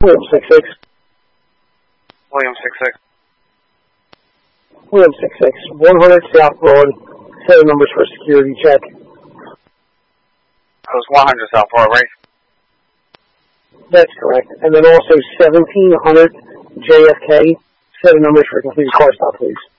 William 66. William 66. William 66. 100 South Broad. 7 numbers for security check. It was 100 South Broad, right? That's correct. And then also 1700 JFK. 7 numbers for complete car stop, please.